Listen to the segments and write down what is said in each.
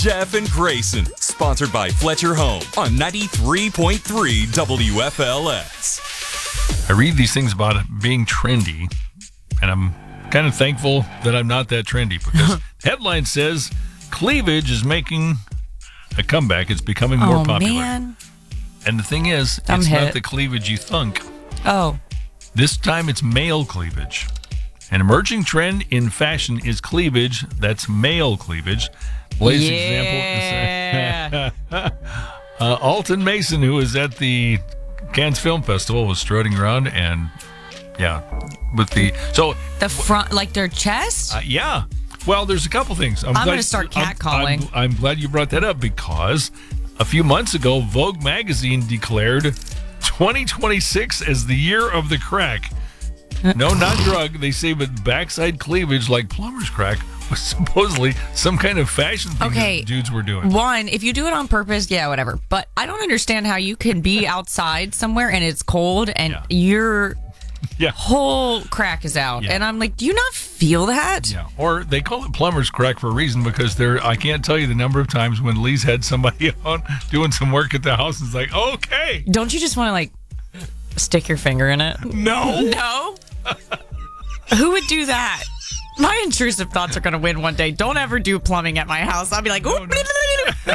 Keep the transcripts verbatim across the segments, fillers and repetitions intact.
Jeff and Grayson, sponsored by Fletcher Home on ninety-three point three W F L S. I read these things about it being trendy, and I'm kind of thankful that I'm not that trendy because the headline says cleavage is making a comeback. It's becoming more oh, popular. Man. And the thing is, I'm it's hit. not the cleavage you think. Oh. This time it's male cleavage. An emerging trend in fashion is cleavage. That's male cleavage. Latest yeah. example is uh, Alton Mason, who was at the Cannes Film Festival, was strutting around and, yeah, with the so the front, like their chest. Uh, yeah. Well, there's a couple things. I'm, I'm glad, going to start catcalling. I'm, I'm, I'm glad you brought that up because a few months ago, Vogue magazine declared twenty twenty-six as the year of the crack. No, not drug. They say, but backside cleavage like plumber's crack was supposedly some kind of fashion thing Okay. that dudes were doing. One, if you do it on purpose, yeah, whatever. But I don't understand how you can be outside somewhere and it's cold and Yeah. your Yeah. whole crack is out. Yeah. And I'm like, do you not feel that? Yeah, or they call it plumber's crack for a reason because there. I can't tell you the number of times when Lee's had somebody on doing some work at the house and it's like, okay. Don't you just want to like stick your finger in it? No. No? Who would do that? My intrusive thoughts are going to win one day. Don't ever do plumbing at my house. I'll be like, No, no.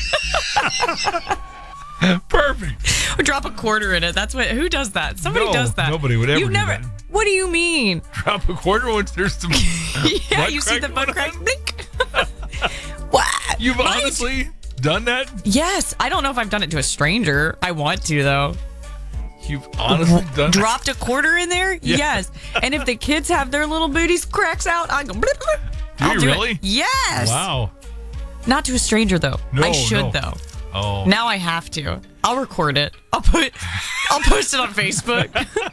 Perfect. or drop a quarter in it. That's what. Who does that? Somebody No, does that. nobody would ever You've do never. that. What do you mean? Drop a quarter once there's some. Yeah, butt you see the crack butt going crack. on? Blink. What? You've My- honestly done that? Yes. I don't know if I've done it to a stranger. I want to though. You've honestly done Dropped a quarter in there? Yeah. Yes. And if the kids have their little booties cracks out, I go. Blip, blip. Do I'll you do really? It. Yes. Wow. Not to a stranger though. No, I should no. though. Oh. Now I have to. I'll record it. I'll put. I'll post it on Facebook.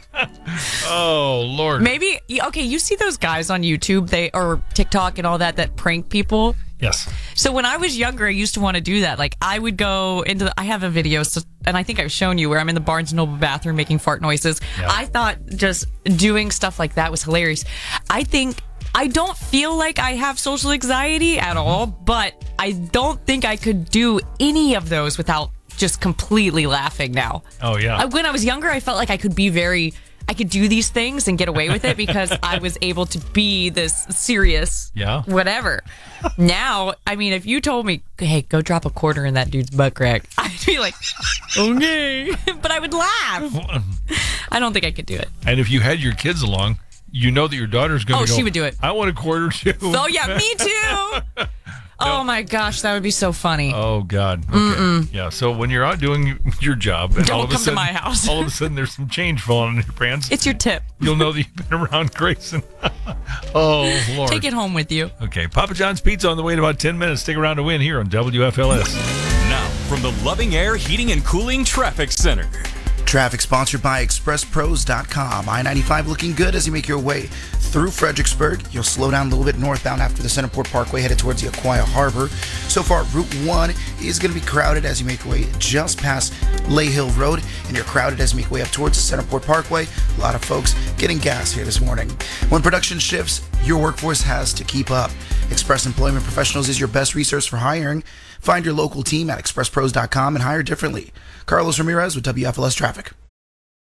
Oh, Lord. Maybe. Okay, you see those guys on YouTube, they or TikTok and all that that prank people. Yes. So when I was younger, I used to want to do that. Like I would go into. The, I have a video, so, and I think I've shown you where I'm in the Barnes and Noble bathroom making fart noises. Yeah. I thought just doing stuff like that was hilarious. I think. I don't feel like I have social anxiety at all, but I don't think I could do any of those without just completely laughing now. Oh, yeah. I, when I was younger, I felt like I could be very, I could do these things and get away with it because I was able to be this serious, Yeah. whatever. Now, I mean, if you told me, hey, go drop a quarter in that dude's butt crack, I'd be like, okay. But I would laugh. I don't think I could do it. And if you had your kids along, you know that your daughter's going Oh, to go, she would do it. I want a quarter too. Oh, yeah, me too. Oh, my gosh, that would be so funny. Oh, God. Okay. Mm-mm. Yeah, so when you're out doing your job, and Don't all of a come to sudden, my house. all of a sudden there's some change falling in your pants, It's your tip. you'll know that you've been around Grayson. Oh, Lord. Take it home with you. Okay, Papa John's Pizza on the way in about ten minutes. Stick around to win here on W F L S. Now, from the Loving Air Heating and Cooling Traffic Center. Traffic sponsored by express pros dot com. I ninety-five looking good as you make your way through Fredericksburg. You'll slow down a little bit northbound after the Centerport Parkway headed towards the Aquia Harbor. So far, Route one is going to be crowded as you make your way just past Lay Hill Road, and you're crowded as you make your way up towards the Centerport Parkway. A lot of folks getting gas here this morning. When production shifts, your workforce has to keep up. Express Employment Professionals is your best resource for hiring. Find your local team at express pros dot com and hire differently. Carlos Ramirez with W F L S Traffic.